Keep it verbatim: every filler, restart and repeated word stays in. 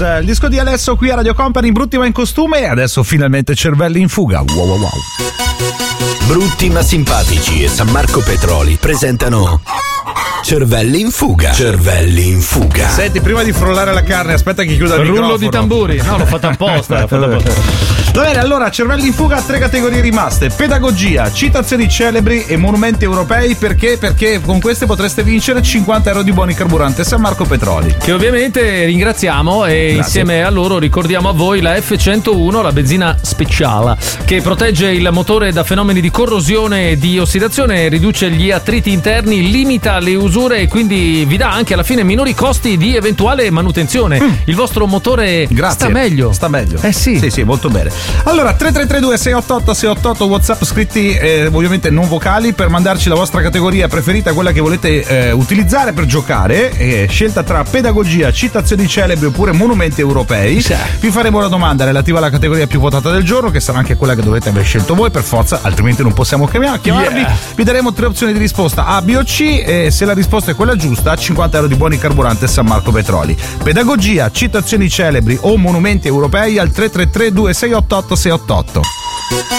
il disco di Alesso qui a Radio Company. Brutti ma in costume e adesso finalmente Cervelli in fuga. Wow wow wow. Brutti ma simpatici e San Marco Petroli presentano Cervelli in fuga. Cervelli in fuga. Senti, prima di frullare la carne, aspetta che chiuda il rullo microfono. di tamburi. No, l'ho fatto apposta. l'ho fatto apposta. Va bene, allora, Cervelli in fuga ha tre categorie rimaste: pedagogia, citazioni celebri e monumenti europei. Perché? Perché con queste potreste vincere cinquanta euro di buoni carburante San Marco Petroli, che ovviamente ringraziamo, e Grazie. insieme a loro ricordiamo a voi la F centouno, la benzina speciale, che protegge il motore da fenomeni di corrosione e di ossidazione, riduce gli attriti interni, limita le usure e quindi vi dà anche alla fine minori costi di eventuale manutenzione. Mm. Il vostro motore Grazie. sta meglio. Sta meglio. Eh sì. Sì, sì, molto bene. Allora, tre tre tre due sei otto otto sei otto otto WhatsApp scritti eh, ovviamente non vocali per mandarci la vostra categoria preferita, quella che volete eh, utilizzare per giocare, eh, scelta tra pedagogia, citazioni celebri oppure monumenti europei. Sì. Vi faremo la domanda relativa alla categoria più votata del giorno, che sarà anche quella che dovrete aver scelto voi per forza, altrimenti non possiamo chiamarvi. Yeah. Vi daremo tre opzioni di risposta A, B o C, e se la risposta è quella giusta, cinquanta euro di buoni carburante San Marco Petroli. Pedagogia, citazioni celebri o monumenti europei al tre tre tre due sei otto otto sei otto otto.